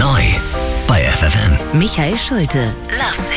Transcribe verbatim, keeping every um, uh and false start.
Neu bei F F N. Michael Schulte. Love Sick.